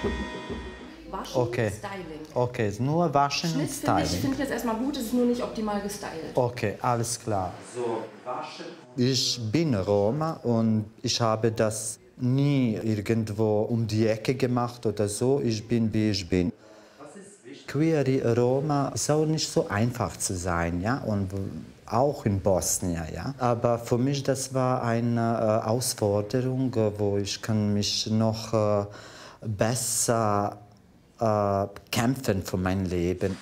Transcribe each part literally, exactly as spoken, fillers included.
Waschen, Okay. Styling. Okay, nur waschen und Schnitt finde ich, styling. find ich jetzt erstmal gut, es ist nur nicht optimal gestylt. Okay, alles klar. So, waschen. Ich bin Roma und ich habe das nie irgendwo um die Ecke gemacht oder so. Ich bin, wie ich bin. Queer Roma ist auch nicht so einfach zu sein, ja, und auch in Bosnien, ja. Aber für mich das war eine äh, Herausforderung, äh, wo ich kann mich noch äh, besser äh, kämpfen für mein Leben.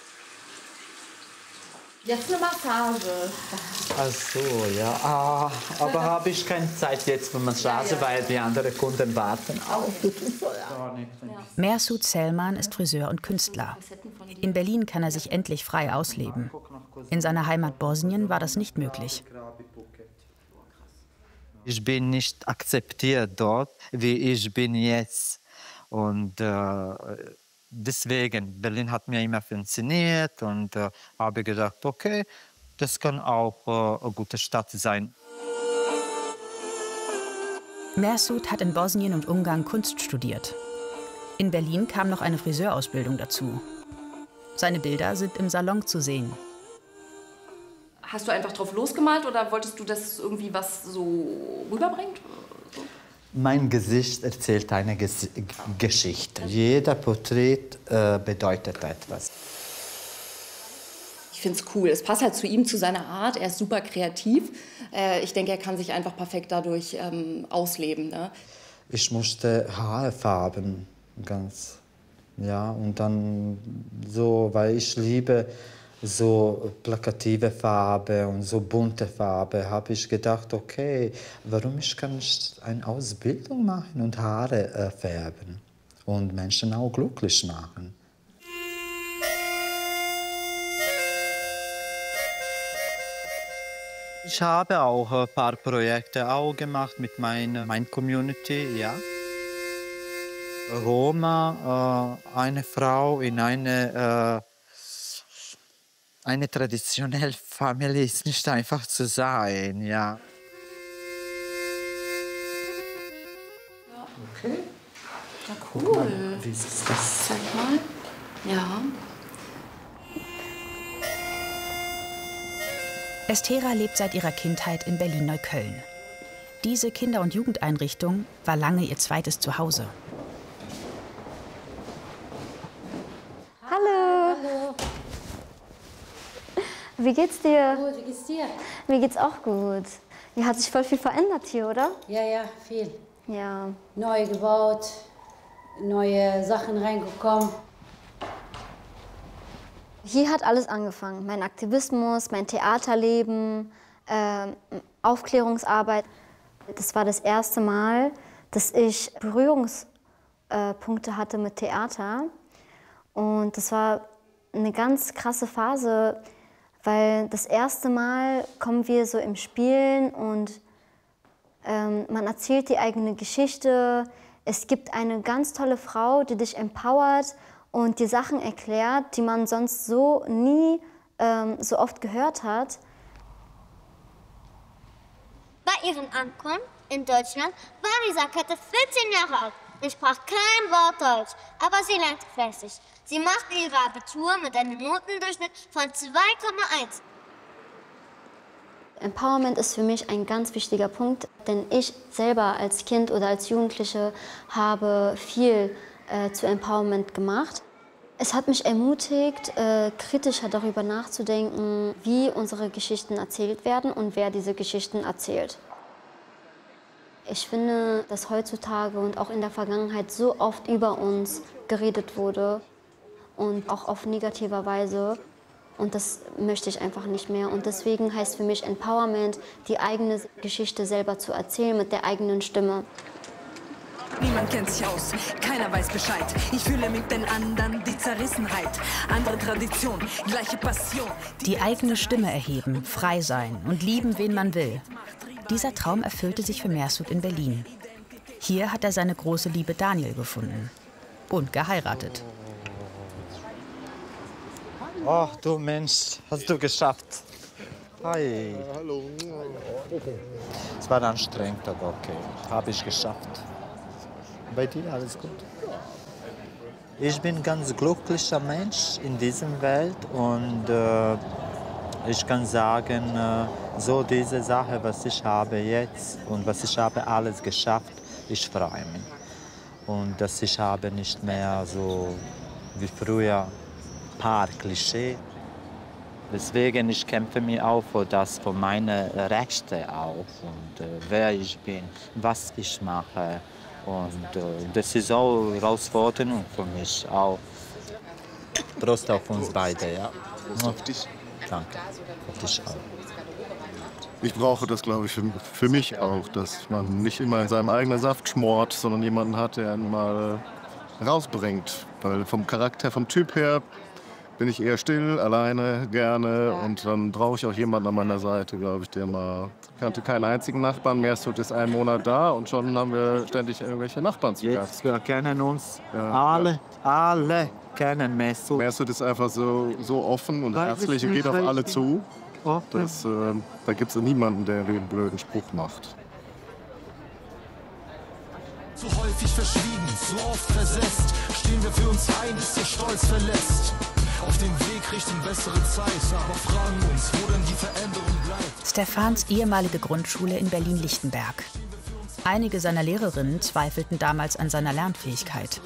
Jetzt eine Massage. Ach so, ja. Ah, aber habe ich keine Zeit jetzt für Massage, Ja, ja. weil die anderen Kunden warten. Mersut Selman ist Friseur und Künstler. In Berlin kann er sich endlich frei ausleben. In seiner Heimat Bosnien war das nicht möglich. Ich bin nicht akzeptiert dort, wie ich bin jetzt. Und äh, deswegen, Berlin hat mir immer fasziniert und äh, habe gedacht, okay, das kann auch äh, eine gute Stadt sein. Mersut hat in Bosnien und Ungarn Kunst studiert. In Berlin kam noch eine Friseurausbildung dazu. Seine Bilder sind im Salon zu sehen. Hast du einfach drauf losgemalt oder wolltest du, dass irgendwie was so rüberbringt? Mein Gesicht erzählt eine Ges Geschichte. Jeder Porträt äh, bedeutet etwas. Ich finde es cool. Es passt halt zu ihm, zu seiner Art. Er ist super kreativ. Äh, ich denke, er kann sich einfach perfekt dadurch ähm, ausleben. Ne? Ich musste Haare färben, ganz, ja, und dann so, weil ich liebe so plakative Farbe und so bunte Farbe, habe ich gedacht, okay, warum ich kann nicht eine Ausbildung machen und Haare äh, färben und Menschen auch glücklich machen. Ich habe auch ein paar Projekte auch gemacht mit meiner mein Community, ja. Roma, äh, eine Frau in eine, äh, eine traditionelle Familie ist nicht einfach zu sein, ja. Okay. Ja, cool. Mal, wie ist das? Zeig mal. Ja. Estera lebt seit ihrer Kindheit in Berlin-Neukölln. Diese Kinder- und Jugendeinrichtung war lange ihr zweites Zuhause. Hallo. Hallo. Wie geht's dir? Gut, wie geht's dir? Mir geht's auch gut. Hier hat sich voll viel verändert hier, oder? Ja, ja, viel. Ja. Neu gebaut, neue Sachen reingekommen. Hier hat alles angefangen. Mein Aktivismus, mein Theaterleben, äh, Aufklärungsarbeit. Das war das erste Mal, dass ich Berührungspunkte hatte mit Theater. Und das war eine ganz krasse Phase, weil das erste Mal kommen wir so im Spielen und ähm, man erzählt die eigene Geschichte. Es gibt eine ganz tolle Frau, die dich empowert und dir Sachen erklärt, die man sonst so nie ähm, so oft gehört hat. Bei ihrem Ankommen in Deutschland war Risa Kette vierzehn Jahre alt und sprach kein Wort Deutsch, aber sie lernte fleißig. Sie machte ihre Abitur mit einem Notendurchschnitt von zwei Komma eins. Empowerment ist für mich ein ganz wichtiger Punkt, denn ich selber als Kind oder als Jugendliche habe viel äh, zu Empowerment gemacht. Es hat mich ermutigt, äh, kritischer darüber nachzudenken, wie unsere Geschichten erzählt werden und wer diese Geschichten erzählt. Ich finde, dass heutzutage und auch in der Vergangenheit so oft über uns geredet wurde und auch auf negativer Weise. Und das möchte ich einfach nicht mehr. Und deswegen heißt für mich Empowerment, die eigene Geschichte selber zu erzählen mit der eigenen Stimme. Niemand kennt sich aus, keiner weiß Bescheid. Ich fühle mit den anderen die Zerrissenheit. Andere Tradition, gleiche Passion. Die eigene Stimme erheben, frei sein und lieben, wen man will. Dieser Traum erfüllte sich für Mersut in Berlin. Hier hat er seine große Liebe Daniel gefunden und geheiratet. Ach du Mensch, hast du geschafft. Hi. Hallo. Es war anstrengend, aber okay. Habe ich geschafft. Bei dir alles gut? Ich bin ein ganz glücklicher Mensch in dieser Welt und äh, ich kann sagen, äh, so diese Sache, was ich habe jetzt und was ich habe alles geschafft, ich freue mich. Und dass ich habe nicht mehr so wie früher ein paar Klischees. Deswegen ich kämpfe mich auch für das, für meine Rechte auch und äh, wer ich bin, was ich mache. Und äh, das ist auch eine Herausforderung für mich auch. Prost auf uns beide, ja. Prost auf dich. Danke. Auf dich auch. Ich brauche das, glaube ich, für, für mich auch, dass man nicht immer in seinem eigenen Saft schmort, sondern jemanden hat, der einen mal rausbringt. Weil vom Charakter, vom Typ her bin ich eher still, alleine, gerne. Und dann brauche ich auch jemanden an meiner Seite, glaube ich, der mal... Ich kannte keinen einzigen Nachbarn. Mersut ist einen Monat da und schon haben wir ständig irgendwelche Nachbarn zu Gast. Jetzt, wir kennen uns Ja. alle, alle kennen Mersut. Mersut ist einfach so, so offen und herzlich und geht auf alle zu. Das, äh, da gibt es niemanden, der den blöden Spruch macht. Zu häufig verschwiegen, zu oft versetzt, stehen wir für uns ein, bis der Stolz verlässt. Auf dem Weg Richtung bessere Zeit, aber fragen uns, wo denn die Veränderung bleibt. Stefans ehemalige Grundschule in Berlin-Lichtenberg. Einige seiner Lehrerinnen zweifelten damals an seiner Lernfähigkeit.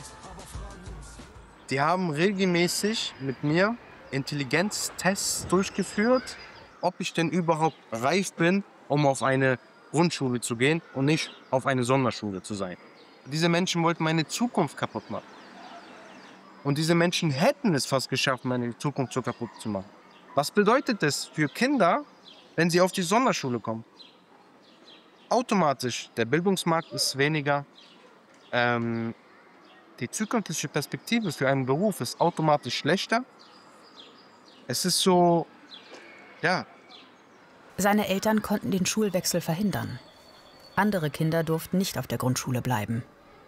Die haben regelmäßig mit mir Intelligenztests durchgeführt, ob ich denn überhaupt reif bin, um auf eine Grundschule zu gehen und nicht auf eine Sonderschule zu sein. Diese Menschen wollten meine Zukunft kaputt machen. Und diese Menschen hätten es fast geschafft, meine Zukunft so kaputt zu machen. Was bedeutet das für Kinder, wenn sie auf die Sonderschule kommen? Automatisch, der Bildungsmarkt ist weniger. Ähm, die zukünftige Perspektive für einen Beruf ist automatisch schlechter. Es ist so, ja. Seine Eltern konnten den Schulwechsel verhindern. Andere Kinder durften nicht auf der Grundschule bleiben.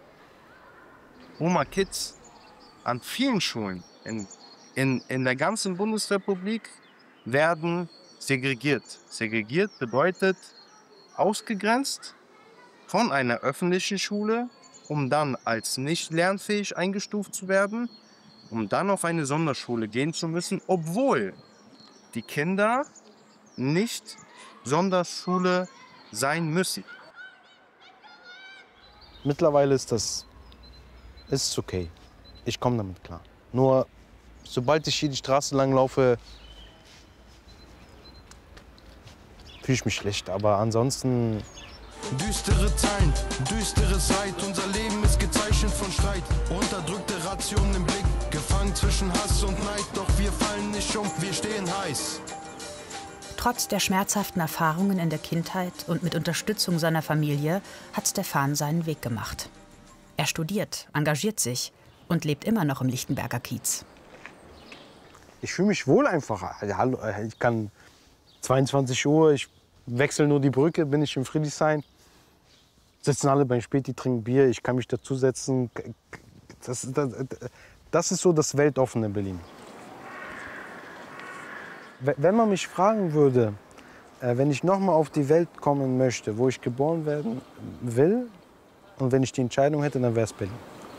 Roma Kids an vielen Schulen in, in, in der ganzen Bundesrepublik werden segregiert. Segregiert bedeutet ausgegrenzt von einer öffentlichen Schule, um dann als nicht lernfähig eingestuft zu werden, um dann auf eine Sonderschule gehen zu müssen, obwohl die Kinder nicht Sonderschule sein müssen. Mittlerweile ist das ist okay. Ich komme damit klar. Nur, sobald ich hier die Straße lang laufe, fühle ich mich schlecht. Aber ansonsten... Düstere Zeilen, düstere Zeit. Unser Leben ist gezeichnet von Streit. Unterdrückte Rationen im Blick. Gefangen zwischen Hass und Neid. Doch wir fallen nicht um, wir stehen heiß. Trotz der schmerzhaften Erfahrungen in der Kindheit und mit Unterstützung seiner Familie hat Stefan seinen Weg gemacht. Er studiert, engagiert sich und lebt immer noch im Lichtenberger Kiez. Ich fühle mich wohl einfach. Ich kann zweiundzwanzig Uhr, ich wechsle nur die Brücke, bin ich im Friedrichshain. Sitzen alle beim Späti, trinken Bier, ich kann mich dazusetzen. Das, das, das ist so das Weltoffene in Berlin. Wenn man mich fragen würde, wenn ich noch mal auf die Welt kommen möchte, wo ich geboren werden will, und wenn ich die Entscheidung hätte, dann wäre es Berlin.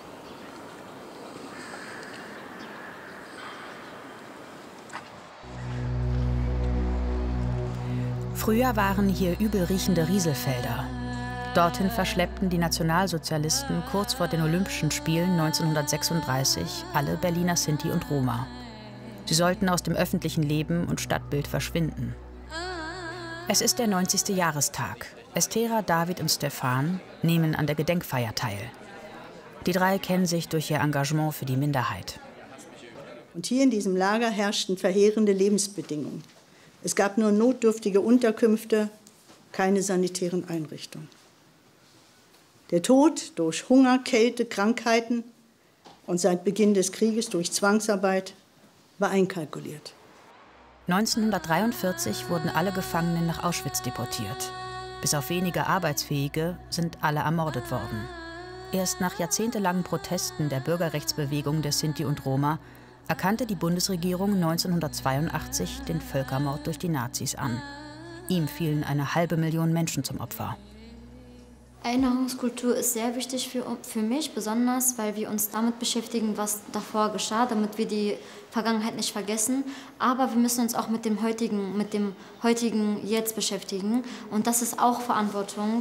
Früher waren hier übel riechende Rieselfelder. Dorthin verschleppten die Nationalsozialisten kurz vor den Olympischen Spielen neunzehnhundertsechsunddreißig alle Berliner Sinti und Roma. Sie sollten aus dem öffentlichen Leben und Stadtbild verschwinden. Es ist der neunzigste Jahrestag. Estera, David und Stefan nehmen an der Gedenkfeier teil. Die drei kennen sich durch ihr Engagement für die Minderheit. Und hier in diesem Lager herrschten verheerende Lebensbedingungen. Es gab nur notdürftige Unterkünfte, keine sanitären Einrichtungen. Der Tod durch Hunger, Kälte, Krankheiten und seit Beginn des Krieges durch Zwangsarbeit war einkalkuliert. neunzehnhundertdreiundvierzig wurden alle Gefangenen nach Auschwitz deportiert. Bis auf wenige Arbeitsfähige sind alle ermordet worden. Erst nach jahrzehntelangen Protesten der Bürgerrechtsbewegung der Sinti und Roma erkannte die Bundesregierung neunzehnhundertzweiundachtzig den Völkermord durch die Nazis an. Ihm fielen eine halbe Million Menschen zum Opfer. Erinnerungskultur ist sehr wichtig für, für mich, besonders, weil wir uns damit beschäftigen, was davor geschah, damit wir die Vergangenheit nicht vergessen. Aber wir müssen uns auch mit dem heutigen, mit dem heutigen Jetzt beschäftigen. Und das ist auch Verantwortung.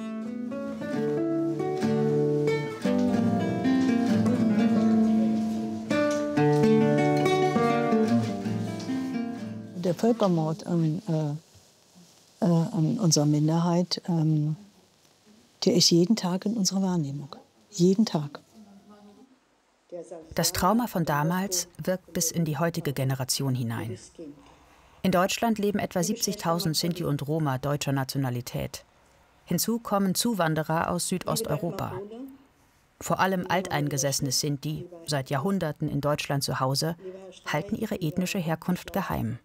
Der Völkermord an, äh, äh, an unserer Minderheit, ähm, der ist jeden Tag in unserer Wahrnehmung. Jeden Tag. Das Trauma von damals wirkt bis in die heutige Generation hinein. In Deutschland leben etwa siebzigtausend Sinti und Roma deutscher Nationalität. Hinzu kommen Zuwanderer aus Südosteuropa. Vor allem alteingesessene Sinti, seit Jahrhunderten in Deutschland zu Hause, halten ihre ethnische Herkunft geheim.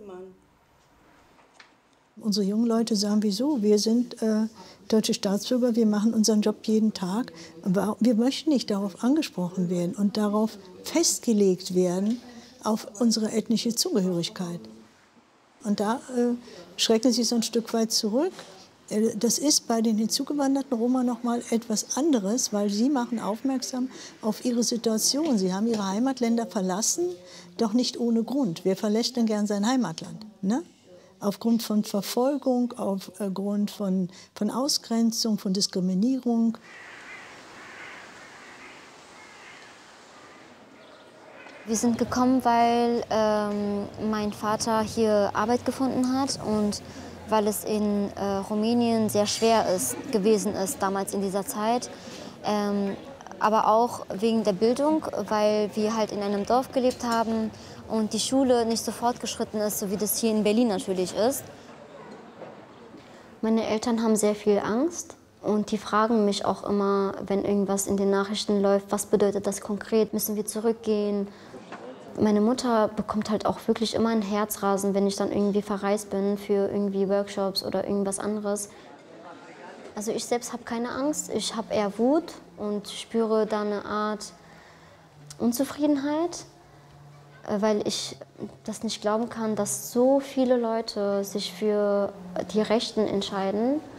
Unsere jungen Leute sagen, wieso? Wir sind äh, deutsche Staatsbürger, wir machen unseren Job jeden Tag. Aber wir möchten nicht darauf angesprochen werden und darauf festgelegt werden, auf unsere ethnische Zugehörigkeit. Und da äh, schrecken sie so ein Stück weit zurück. Äh, das ist bei den hinzugewanderten Roma noch mal etwas anderes, weil sie machen aufmerksam auf ihre Situation. Sie haben ihre Heimatländer verlassen, doch nicht ohne Grund. Wer verlässt denn gern sein Heimatland? Ne? Aufgrund von Verfolgung, aufgrund von, von Ausgrenzung, von Diskriminierung. Wir sind gekommen, weil ähm, mein Vater hier Arbeit gefunden hat und weil es in äh, Rumänien sehr schwer ist, gewesen ist damals in dieser Zeit. Ähm, aber auch wegen der Bildung, weil wir halt in einem Dorf gelebt haben und die Schule nicht so fortgeschritten ist, so wie das hier in Berlin natürlich ist. Meine Eltern haben sehr viel Angst und die fragen mich auch immer, wenn irgendwas in den Nachrichten läuft, was bedeutet das konkret, müssen wir zurückgehen? Meine Mutter bekommt halt auch wirklich immer ein Herzrasen, wenn ich dann irgendwie verreist bin für irgendwie Workshops oder irgendwas anderes. Also ich selbst habe keine Angst, ich habe eher Wut und spüre da eine Art Unzufriedenheit, weil ich das nicht glauben kann, dass so viele Leute sich für die Rechten entscheiden